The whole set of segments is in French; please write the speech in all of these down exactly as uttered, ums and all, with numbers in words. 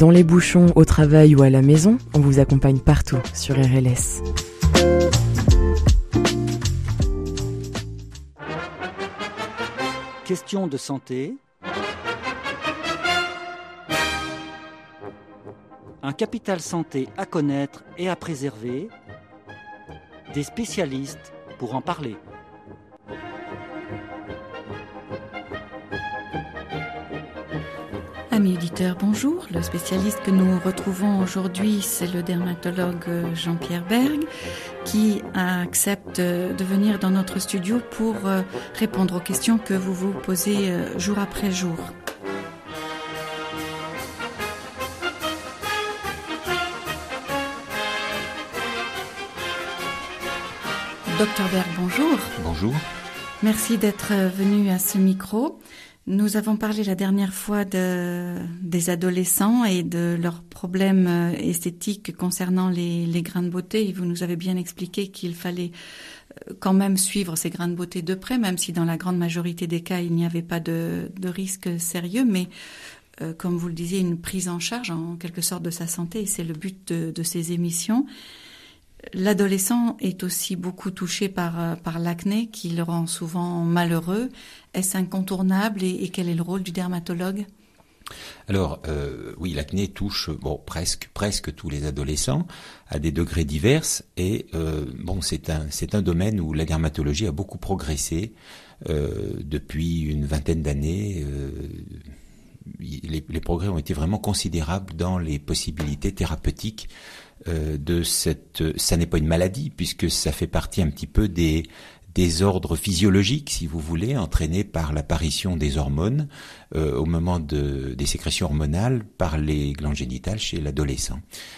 Dans les bouchons, au travail ou à la maison, on vous accompagne partout sur R L S. Question de santé. Un capital santé à connaître et à préserver. Des spécialistes pour en parler. Amis auditeurs, bonjour. Le spécialiste que nous retrouvons aujourd'hui, c'est le dermatologue Jean-Pierre Berg, qui accepte de venir dans notre studio pour répondre aux questions que vous vous posez jour après jour. Docteur Berg, bonjour. Bonjour. Merci d'être venu à ce micro. Nous avons parlé la dernière fois de, des adolescents et de leurs problèmes esthétiques concernant les, les grains de beauté. Et vous nous avez bien expliqué qu'il fallait quand même suivre ces grains de beauté de près, même si dans la grande majorité des cas, il n'y avait pas de, de risque sérieux. Mais euh, comme vous le disiez, une prise en charge en quelque sorte de sa santé, et c'est le but de, de ces émissions. L'adolescent est aussi beaucoup touché par, par l'acné qui le rend souvent malheureux. Est-ce incontournable et, et quel est le rôle du dermatologue ? Alors, euh, oui, l'acné touche bon presque presque tous les adolescents à des degrés divers et euh, bon c'est un c'est un domaine où la dermatologie a beaucoup progressé euh, depuis une vingtaine d'années. Euh, les, les progrès ont été vraiment considérables dans les possibilités thérapeutiques euh, de cette. Ça n'est pas une maladie puisque ça fait partie un petit peu des désordres physiologiques, si vous voulez, entraînés par l'apparition des hormones euh, au moment de, des sécrétions hormonales par les glandes génitales chez l'adolescent.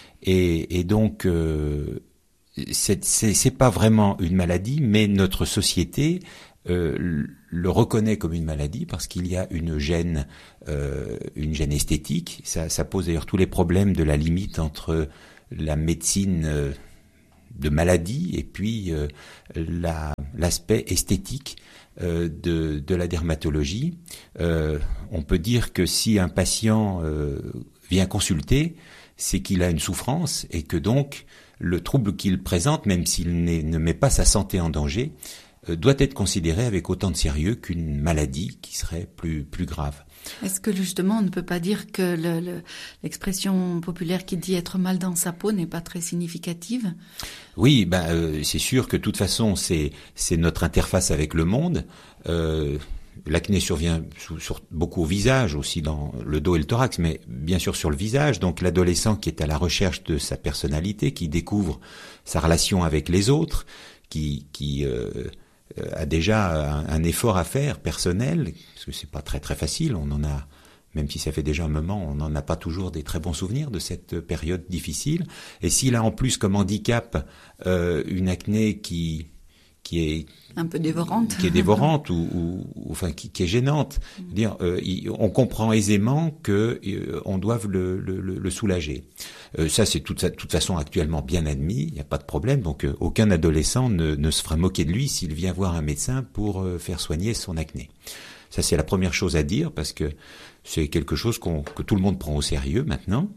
Et, et donc, euh, c'est, c'est, c'est pas vraiment une maladie, mais notre société euh, le reconnaît comme une maladie parce qu'il y a une gêne, euh, une gêne esthétique. Ça, ça pose d'ailleurs tous les problèmes de la limite entre la médecine euh, de maladie et puis euh, la, l'aspect esthétique euh, de, de la dermatologie. Euh, on peut dire que si un patient euh, vient consulter, c'est qu'il a une souffrance et que donc le trouble qu'il présente, même s'il ne met pas sa santé en danger, euh, doit être considéré avec autant de sérieux qu'une maladie qui serait plus, plus grave. Est-ce que justement on ne peut pas dire que le, le, l'expression populaire qui dit être mal dans sa peau n'est pas très significative ? Oui, ben euh, c'est sûr que de toute façon c'est c'est notre interface avec le monde. Euh, l'acné survient sur, sur beaucoup au visage, aussi dans le dos et le thorax, mais bien sûr sur le visage. Donc l'adolescent qui est à la recherche de sa personnalité, qui découvre sa relation avec les autres, qui qui euh, a déjà un, un effort à faire personnel, parce que c'est pas très très facile, on en a, même si ça fait déjà un moment, on n'en a pas toujours des très bons souvenirs de cette période difficile. Et s'il a en plus comme handicap euh, une acné qui qui est un peu dévorante, qui est dévorante ou, ou, ou enfin qui, qui est gênante, mmh. dire, euh, il, on comprend aisément que euh, on doive le, le, le soulager. Euh, ça, c'est toute, toute façon actuellement bien admis, il n'y a pas de problème. Donc, euh, aucun adolescent ne, ne se fera moquer de lui s'il vient voir un médecin pour euh, faire soigner son acné. Ça, c'est la première chose à dire parce que c'est quelque chose qu'on, que tout le monde prend au sérieux maintenant.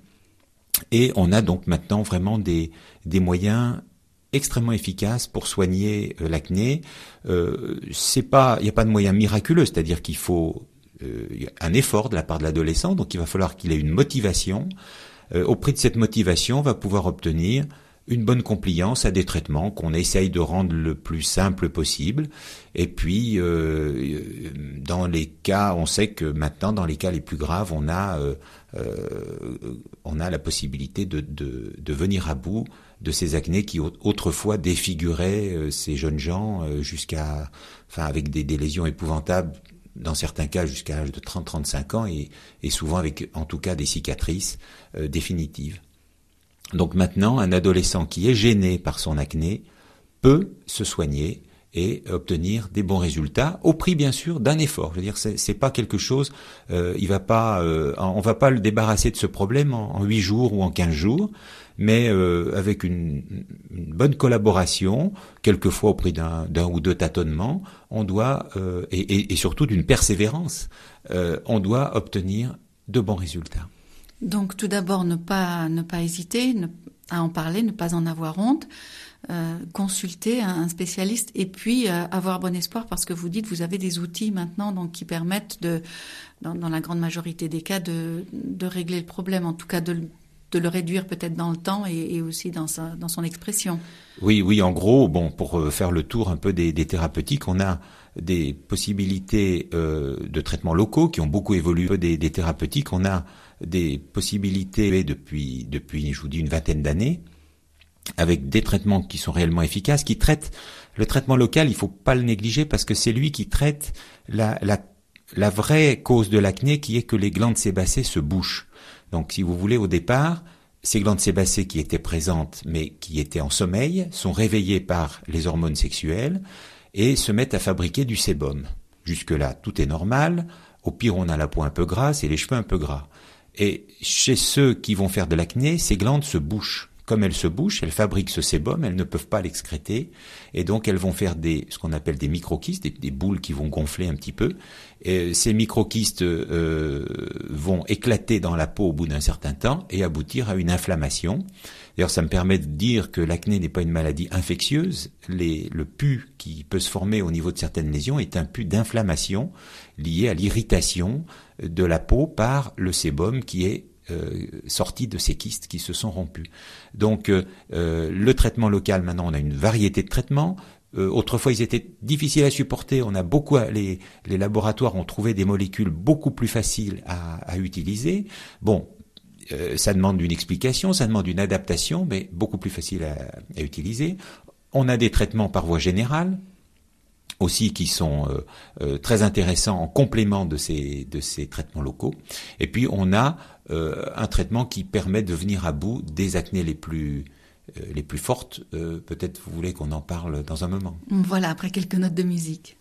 Et on a donc maintenant vraiment des, des moyens extrêmement efficaces pour soigner euh, l'acné. Euh, c'est pas, il n'y a pas de moyen miraculeux, c'est-à-dire qu'il faut euh, un effort de la part de l'adolescent, donc il va falloir qu'il ait une motivation. Euh, au prix de cette motivation, on va pouvoir obtenir une bonne compliance à des traitements qu'on essaye de rendre le plus simple possible. Et puis, euh, dans les cas, on sait que maintenant, dans les cas les plus graves, on a, euh, euh, on a la possibilité de, de, de venir à bout de ces acnés qui autrefois défiguraient euh, ces jeunes gens euh, jusqu'à, enfin, avec des, des lésions épouvantables, dans certains cas jusqu'à l'âge de trente à trente-cinq ans et, et souvent avec, en tout cas, des cicatrices euh, définitives. Donc maintenant, un adolescent qui est gêné par son acné peut se soigner et obtenir des bons résultats au prix bien sûr d'un effort. Je veux dire, c'est, c'est pas quelque chose, euh, il va pas, euh, on va pas le débarrasser de ce problème en huit jours ou en quinze jours, mais euh, avec une, une bonne collaboration, quelquefois au prix d'un, d'un ou deux tâtonnements, on doit euh, et, et, et surtout d'une persévérance, euh, on doit obtenir de bons résultats. Donc tout d'abord, ne pas, ne pas hésiter ne, à en parler, ne pas en avoir honte, euh, consulter un spécialiste et puis euh, avoir bon espoir parce que vous dites vous avez des outils maintenant donc, qui permettent, de, dans, dans la grande majorité des cas, de, de régler le problème, en tout cas de, de le réduire peut-être dans le temps et, et aussi dans, sa, dans son expression. Oui, oui, en gros, bon, pour faire le tour un peu des, des thérapeutiques, on a des possibilités euh, de traitements locaux qui ont beaucoup évolué. Des, des thérapeutiques, on a des possibilités depuis, depuis, je vous dis, une vingtaine d'années, avec des traitements qui sont réellement efficaces, qui traitent le traitement local. Il faut pas le négliger parce que c'est lui qui traite la, la, la vraie cause de l'acné, qui est que les glandes sébacées se bouchent. Donc, si vous voulez, au départ, ces glandes sébacées qui étaient présentes, mais qui étaient en sommeil, sont réveillées par les hormones sexuelles et se mettent à fabriquer du sébum. Jusque-là, tout est normal. Au pire, on a la peau un peu grasse et les cheveux un peu gras. Et chez ceux qui vont faire de l'acné, ces glandes se bouchent. Comme elles se bouchent, elles fabriquent ce sébum, elles ne peuvent pas l'excréter, et donc elles vont faire des, ce qu'on appelle des microkystes, des, des boules qui vont gonfler un petit peu. Et ces microkystes euh, vont éclater dans la peau au bout d'un certain temps et aboutir à une inflammation. D'ailleurs, ça me permet de dire que l'acné n'est pas une maladie infectieuse. Les, le pus qui peut se former au niveau de certaines lésions est un pus d'inflammation lié à l'irritation de la peau par le sébum qui est Euh, sortis de ces kystes qui se sont rompus. Donc euh, euh, le traitement local, maintenant on a une variété de traitements. Euh, autrefois ils étaient difficiles à supporter, on a beaucoup à, les, les laboratoires ont trouvé des molécules beaucoup plus faciles à, à utiliser. Bon, euh, ça demande une explication, ça demande une adaptation, mais beaucoup plus facile à, à utiliser. On a des traitements par voie générale aussi qui sont euh, euh, très intéressants en complément de ces de ces traitements locaux. Et puis on a euh, un traitement qui permet de venir à bout des acnés les plus euh, les plus fortes. Euh, peut-être vous voulez qu'on en parle dans un moment. Voilà, après quelques notes de musique.